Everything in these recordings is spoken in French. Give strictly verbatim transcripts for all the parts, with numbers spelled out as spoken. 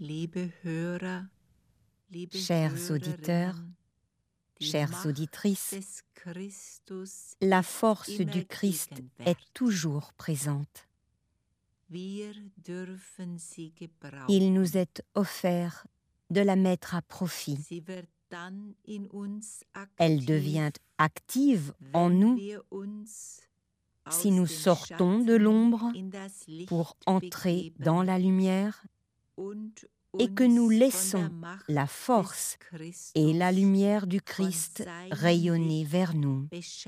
Chers auditeurs, chères auditrices, la force du Christ est toujours présente. Il nous est offert de la mettre à profit. Elle devient active en nous si nous sortons de l'ombre pour entrer dans la lumière et que nous laissons la force et la lumière du Christ rayonner vers nous.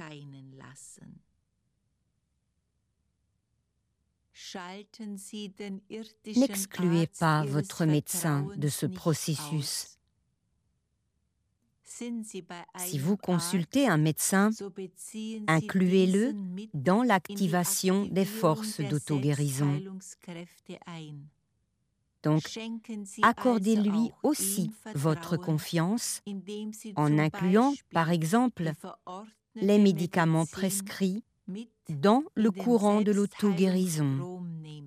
N'excluez pas votre médecin de ce processus. Si vous consultez un médecin, incluez-le dans l'activation des forces d'auto-guérison. Donc, accordez-lui aussi votre confiance en incluant, par exemple, les médicaments prescrits dans le courant de l'auto-guérison.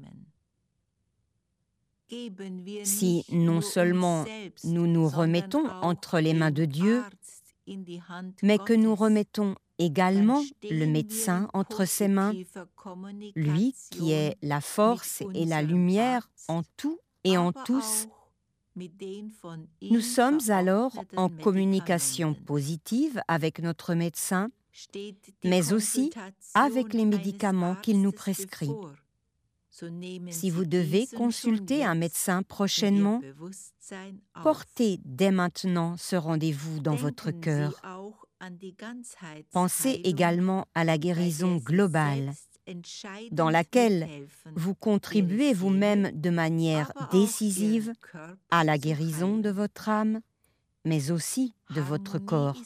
Si non seulement nous nous remettons entre les mains de Dieu, mais que nous remettons également le médecin entre ses mains, lui qui est la force et la lumière en tout et en tous, nous sommes alors en communication positive avec notre médecin, mais aussi avec les médicaments qu'il nous prescrit. Si vous devez consulter un médecin prochainement, portez dès maintenant ce rendez-vous dans votre cœur. Pensez également à la guérison globale, dans laquelle vous contribuez vous-même de manière décisive à la guérison de votre âme, mais aussi de votre corps.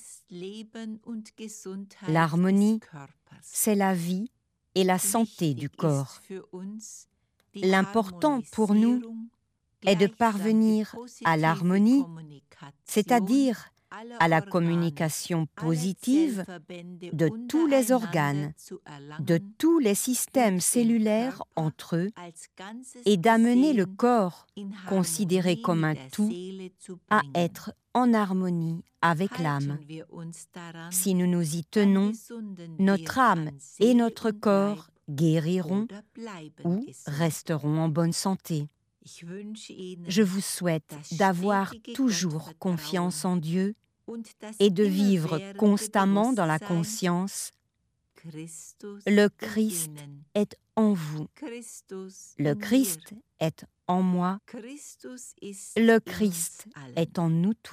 L'harmonie, c'est la vie et la santé du corps. L'important pour nous est de parvenir à l'harmonie, c'est-à-dire à la communication positive de tous les organes, de tous les systèmes cellulaires entre eux, et d'amener le corps, considéré comme un tout, à être en harmonie avec l'âme. Si nous nous y tenons, notre âme et notre corps guériront ou resteront en bonne santé. Je vous souhaite d'avoir toujours confiance en Dieu et de vivre constamment dans la conscience « Le Christ est en vous, le Christ est en moi, le Christ est en nous tous ».